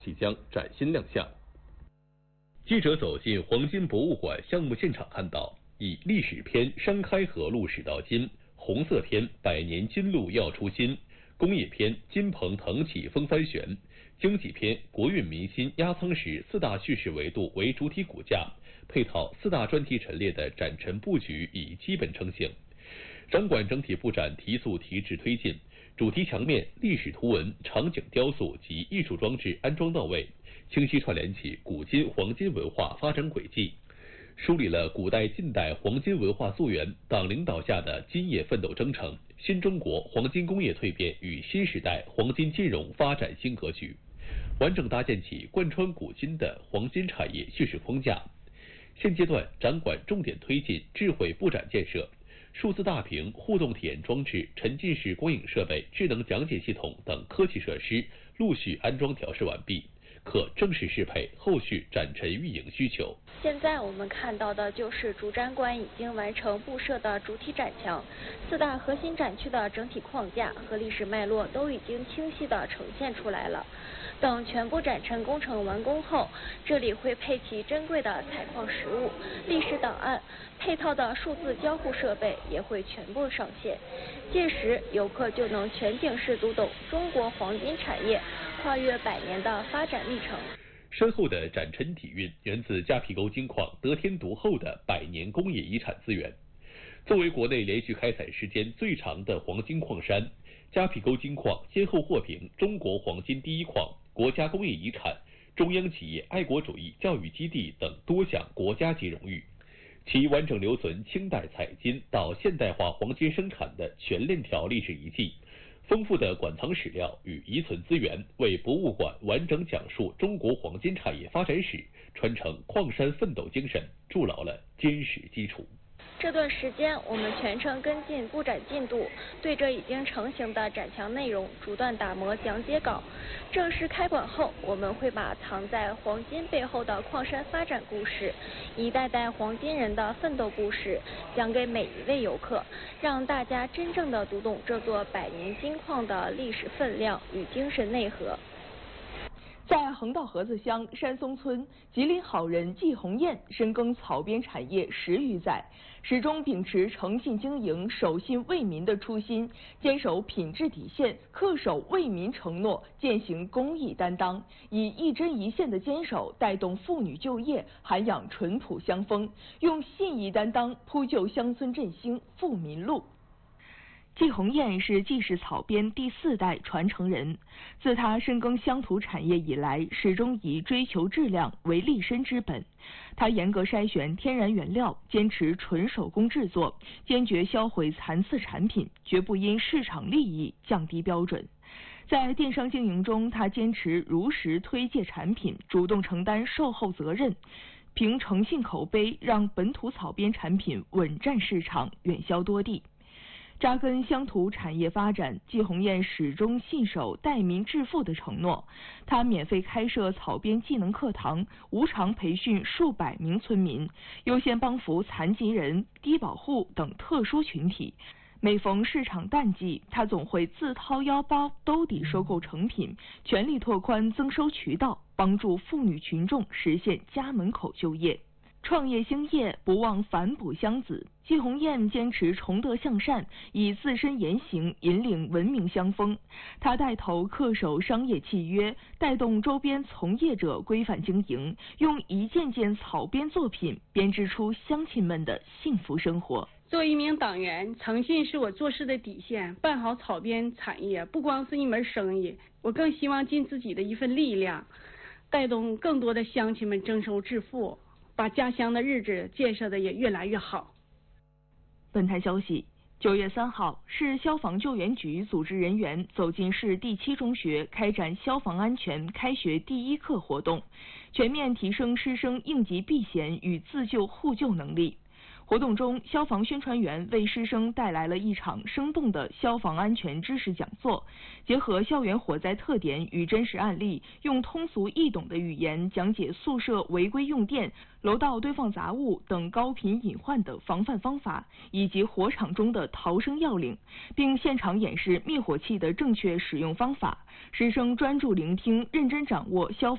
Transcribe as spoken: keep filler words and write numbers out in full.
即将崭新亮相。记者走进黄金博物馆项目现场，看到以历史篇山开河路始到今，红色篇百年金路要出新，工业篇金鹏腾起风帆旋，经济篇国运民心压舱石四大叙事维度为主体骨架，配套四大专题陈列的展陈布局已基本成型。展馆整体布展提速提质推进，主题墙面历史图文、场景雕塑及艺术装置安装到位，清晰串联起古今黄金文化发展轨迹，梳理了古代近代黄金文化溯源、党领导下的金业奋斗征程、新中国黄金工业蜕变与新时代黄金金融发展新格局，完整搭建起贯穿古今的黄金产业叙事框架。现阶段，展馆重点推进智慧布展建设，数字大屏、互动体验装置、沉浸式光影设备、智能讲解系统等科技设施陆续安装调试完毕，可正式适配后续展陈运营需求。 现在我们看到的就是主展馆已经完成布设的主体展墙，四大核心展区的整体框架和历史脉络都已经清晰地呈现出来了。等全部展陈工程完工后，这里会配齐珍贵的采矿实物、历史档案，配套的数字交互设备也会全部上线。届时，游客就能全景式读懂中国黄金产业跨越百年的发展历程。 深厚的展陈底蕴源自迦皮沟金矿得天独厚的百年工业遗产资源。作为国内连续开采时间最长的黄金矿山，迦皮沟金矿先后获评中国黄金第一矿、国家工业遗产、中央企业爱国主义教育基地等多项国家级荣誉。其完整留存清代采金到现代化黄金生产的全链条历史遗迹，丰富的馆藏史料与遗存资源，为博物馆完整讲述中国黄金产业发展史、传承矿山奋斗精神筑牢了坚实基础。 这段时间，我们全程跟进布展进度，对着已经成型的展墙内容不断打磨讲解稿。正式开馆后，我们会把藏在黄金背后的矿山发展故事、一代代黄金人的奋斗故事讲给每一位游客，让大家真正的读懂这座百年金矿的历史分量与精神内核。 在横道河子乡山松村，吉林好人季红艳深耕草编产业十余载，始终秉持诚信经营、守信为民的初心，坚守品质底线，恪守为民承诺，践行公益担当，以一针一线的坚守带动妇女就业，涵养淳朴乡风，用信义担当铺就乡村振兴富民路。季红艳是季氏草编第四代传承人，自他深耕乡土产业以来，始终以追求质量为立身之本。他严格筛选天然原料，坚持纯手工制作，坚决销毁残次产品，绝不因市场利益降低标准。在电商经营中，他坚持如实推介产品，主动承担售后责任，凭诚信口碑，让本土草编产品稳占市场，远销多地。扎根乡土产业发展，季红艳始终信守带民致富的承诺。他免费开设草编技能课堂，无偿培训数百名村民，优先帮扶残疾人、低保户等特殊群体。每逢市场淡季，他总会自掏腰包兜底收购成品，全力拓宽增收渠道，帮助妇女群众实现家门口就业。创业兴业，不忘反哺乡子。季红艳坚持崇德向善，以自身言行引领文明乡风。他带头恪守商业契约，带动周边从业者规范经营，用一件件草编作品编织出乡亲们的幸福生活。 作为一名党员，诚信是我做事的底线。办好草编产业不光是一门生意，我更希望尽自己的一份力量，带动更多的乡亲们增收致富，把家乡的日子建设的也越来越好。 本台消息，九月三号，市消防救援局组织人员走进市第七中学，开展消防安全开学第一课活动，全面提升师生应急避险与自救互救能力。活动中，消防宣传员为师生带来了一场生动的消防安全知识讲座，结合校园火灾特点与真实案例，用通俗易懂的语言讲解宿舍违规用电、楼道堆放杂物等高频隐患的防范方法，以及火场中的逃生要领，并现场演示灭火器的正确使用方法。师生专注聆听，认真掌握消防